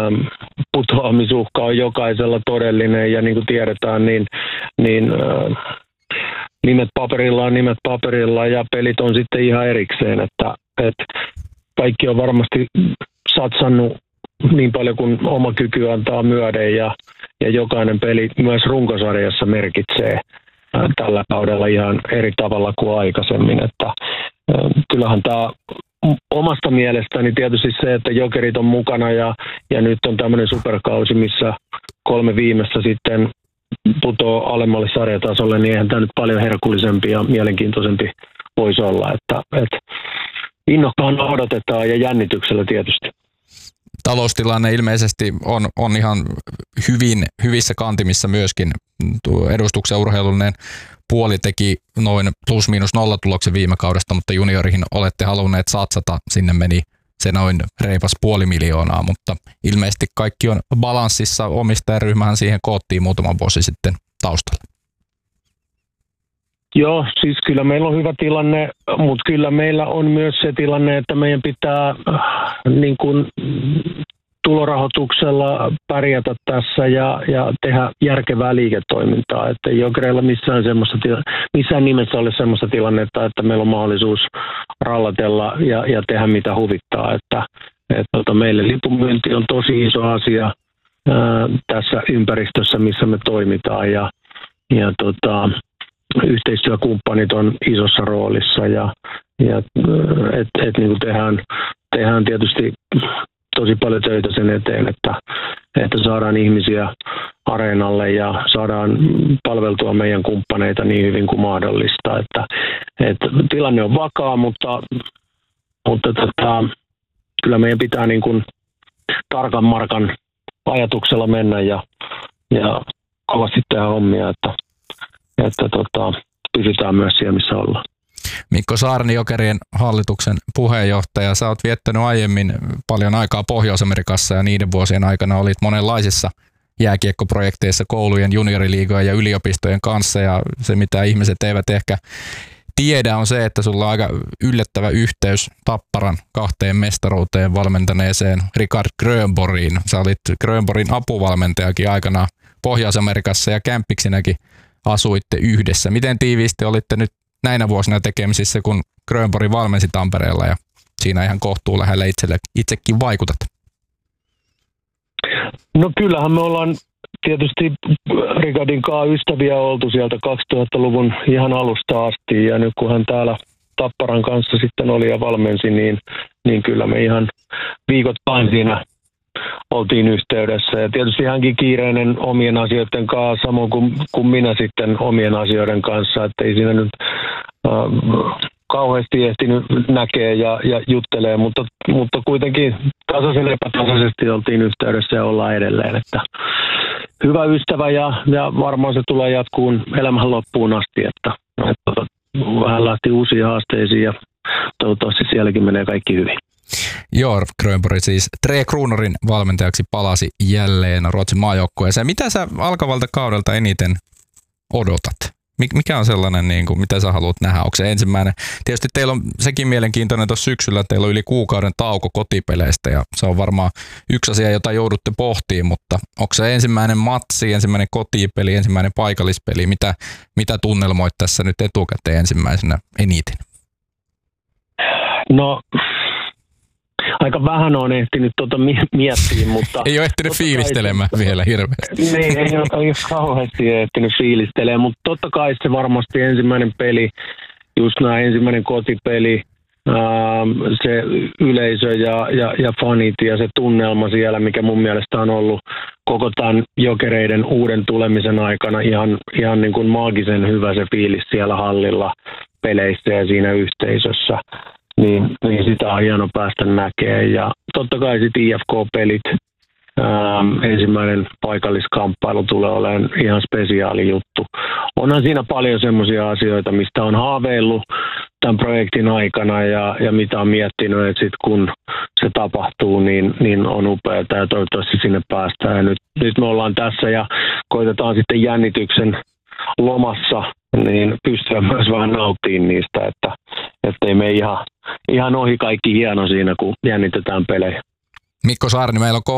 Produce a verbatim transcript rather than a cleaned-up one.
putoamisuhka on jokaisella todellinen ja niin kuin tiedetään, niin, niin äh, nimet paperilla on nimet paperilla ja pelit on sitten ihan erikseen, että, että kaikki on varmasti satsannut niin paljon kuin oma kyky antaa myöden ja, ja jokainen peli myös runkosarjassa merkitsee äh, tällä kaudella ihan eri tavalla kuin aikaisemmin, että äh, kyllähän tämä omasta mielestäni tietysti se, että Jokerit on mukana ja, ja nyt on tämmöinen superkausi, missä kolme viimeistä sitten putoo alemmalle sarjatasolle, niin eihän tämä nyt paljon herkullisempi ja mielenkiintoisempi voisi olla. Että, että innokkaan odotetaan ja jännityksellä tietysti. Taloustilanne ilmeisesti on, on ihan hyvin, hyvissä kantimissa myöskin. Tuo edustuksen urheilullinen puoli teki noin plus miinus nolla tuloksen viime kaudesta, mutta juniorihin olette halunneet satsata. Sinne meni se noin reipas puoli miljoonaa, mutta ilmeisesti kaikki on balanssissa. Omistajaryhmähän siihen koottiin muutama vuosi sitten taustalla. Joo, siis kyllä meillä on hyvä tilanne, mutta kyllä meillä on myös se tilanne, että meidän pitää niin kuin tulorahoituksella pärjätä tässä ja, ja tehdä järkevää liiketoimintaa. Että ei Jokereilla missään, missään nimessä ole sellaista tilannetta, että meillä on mahdollisuus rallatella ja, ja tehdä mitä huvittaa. Että, että tota, meille lipunmyynti on tosi iso asia ää, tässä ympäristössä, missä me toimitaan ja, ja tota, yhteistyökumppanit on isossa roolissa ja, ja et, et, niin kuin tehdään, tehdään tietysti tosi paljon töitä sen eteen, että, että saadaan ihmisiä areenalle ja saadaan palveltua meidän kumppaneita niin hyvin kuin mahdollista. Että, että tilanne on vakaa, mutta, mutta tota, kyllä meidän pitää niin kuin tarkan markan ajatuksella mennä ja, ja kovasti tehdä hommia, että, että tota, pysytään myös siellä, missä ollaan. Mikko Saarni, Jokerien hallituksen puheenjohtaja. Sä oot viettänyt aiemmin paljon aikaa Pohjois-Amerikassa ja niiden vuosien aikana olit monenlaisissa jääkiekkoprojekteissa koulujen, junioriliigojen ja yliopistojen kanssa. Ja se, mitä ihmiset eivät ehkä tiedä, on se, että sulla on aika yllättävä yhteys Tapparan kahteen mestaruuteen valmentaneeseen Richard Grönborgiin. Sä olit Grönborgin apuvalmentajakin aikanaan Pohjois-Amerikassa ja kämppiksinäkin asuitte yhdessä. Miten tiiviisti olitte nyt näinä vuosina tekemisissä, kun Grönborg valmensi Tampereella ja siinä ihan kohtuu lähellä itselle, itsekin vaikutat? No kyllähän me ollaan tietysti Richardin kanssa ystäviä oltu sieltä kaksituhattaluvun ihan alusta asti ja nyt kun hän täällä Tapparan kanssa sitten oli ja valmensi, niin, niin kyllä me ihan viikoittain siinä oltiin yhteydessä ja tietysti hänkin kiireinen omien asioiden kanssa, samoin kuin, kuin minä sitten omien asioiden kanssa, että ei siinä nyt äh, kauheasti ehtinyt näkee ja, ja juttelee, mutta, mutta kuitenkin tasaisen epätasaisesti oltiin yhteydessä ja ollaan edelleen, että hyvä ystävä ja, ja varmaan se tulee jatkuun elämän loppuun asti, että, että hän lähti uusiin haasteisiin ja toivottavasti sielläkin menee kaikki hyvin. Joo, Grönborg siis Tre Kruunorin valmentajaksi palasi jälleen Ruotsin maajoukkueeseen. Mitä sä alkavalta kaudelta eniten odotat? Mikä on sellainen, niin kuin, mitä sä haluat nähdä? Onko se ensimmäinen? Tietysti teillä on sekin mielenkiintoinen tuossa syksyllä, teillä on yli kuukauden tauko kotipeleistä ja se on varmaan yksi asia, jota joudutte pohtimaan, mutta onko se ensimmäinen matsi, ensimmäinen kotipeli, ensimmäinen paikallispeli? Mitä, mitä tunnelmoit tässä nyt etukäteen ensimmäisenä eniten? No... Aika vähän on ehtinyt tuota miettiä, mutta... ei ole ehtinyt fiilistelemään kai, vielä hirveästi. Niin, ei ole, ei ole kauheasti ehtinyt fiilistelemään, mutta totta kai se varmasti ensimmäinen peli, just nämä ensimmäinen kotipeli, ää, se yleisö ja, ja, ja fanit ja se tunnelma siellä, mikä mun mielestä on ollut koko tämän Jokereiden uuden tulemisen aikana ihan, ihan niin kuin maagisen hyvä se fiilis siellä hallilla, peleissä ja siinä yhteisössä. Niin, niin sitä on hieno päästä näkemään. Ja totta kai sitten I F K-pelit, ää, ensimmäinen paikalliskamppailu tulee olemaan ihan spesiaali juttu. Onhan siinä paljon semmoisia asioita, mistä on haaveillut tämän projektin aikana ja, ja mitä on miettinyt, että sit kun se tapahtuu, niin, niin on upeaa ja toivottavasti sinne päästään. Ja nyt, nyt me ollaan tässä ja koitetaan sitten jännityksen lomassa niin pystyä myös vähän nauttimaan niistä, että ei me ihan, ihan ohi kaikki hieno siinä, kun jännitetään pelejä. Mikko Saarni, meillä on